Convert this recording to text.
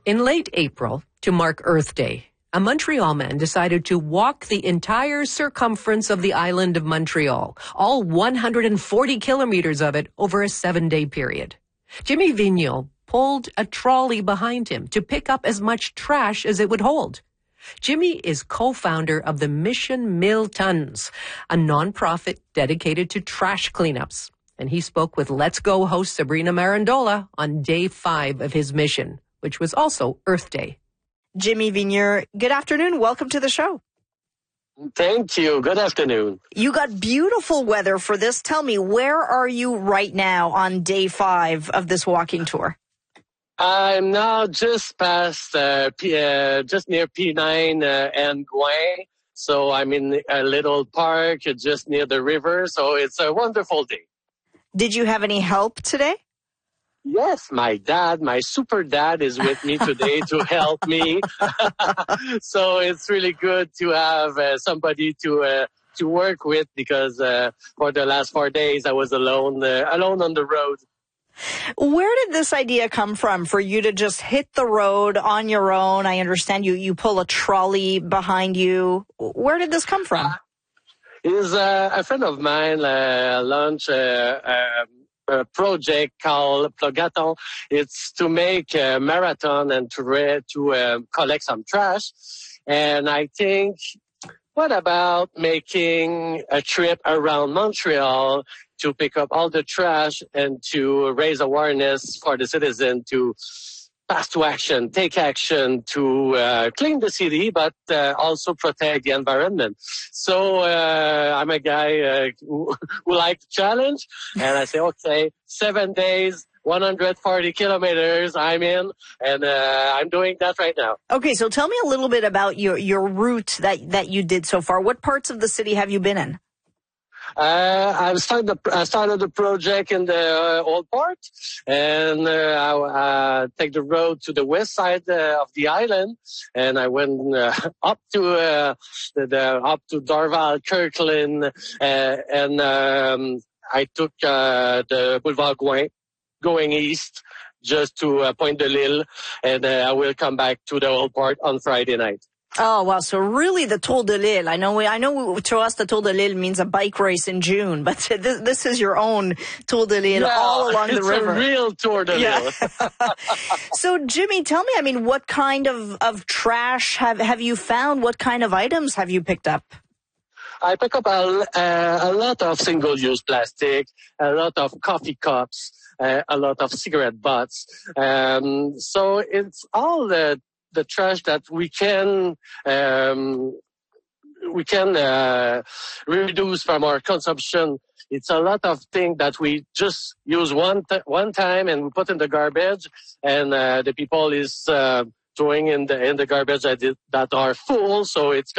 In late April, to mark Earth Day, a Montreal man decided to walk the entire circumference of the island of Montreal, all 140 kilometers of it over a 7-day period. Jimmy Vigneault pulled a trolley behind him to pick up as much trash as it would hold. Jimmy is co-founder of the Mission 1000 Tons, a nonprofit dedicated to trash cleanups. And he spoke with Let's Go host Sabrina Marandola on day 5 of his mission, which was also Earth Day. Jimmy Vigneault, good afternoon. Welcome to the show. Thank you. Good afternoon. You got beautiful weather for this. Tell me, where are you right now on day 5 of this walking tour? I'm now just past, just near P9 and Gouin. So I'm in a little park just near the river. So it's a wonderful day. Did you have any help today? Yes, my dad, my super dad is with me today to help me. So it's really good to have somebody to work with because for the last 4 days I was alone on the road. Where did this idea come from for you to just hit the road on your own? I understand you pull a trolley behind you. Where did this come from? Is a friend of mine launched a project called Plugathon. It's to make a marathon and to collect some trash. And I think, what about making a trip around Montreal to pick up all the trash and to raise awareness for the citizen to pass to action, take action to clean the city, but also protect the environment. So I'm a guy who likes the challenge, and I say, okay, 7 days, 140 kilometers, I'm in, and I'm doing that right now. Okay, so tell me a little bit about your route that you did so far. What parts of the city have you been in? I started the project in the old port, and I take the road to the west side of the island, and I went up to Dorval, Kirkland, and I took the Boulevard Gouin, going east, just to Pointe de l'Île, and I will come back to the old port on Friday night. Oh, wow. So really the Tour de l'Île. I know to us the Tour de l'Île means a bike race in June, but this is your own Tour de l'Île all along the river. It's a real Tour de l'Île. Yeah. So Jimmy, tell me, what kind of trash have you found? What kind of items have you picked up? I pick up a lot of single-use plastic, a lot of coffee cups, a lot of cigarette butts. So it's all the trash that we can reduce from our consumption. It's a lot of things that we just use one time and we put in the garbage, and the people is throwing in the garbage that are full. So it's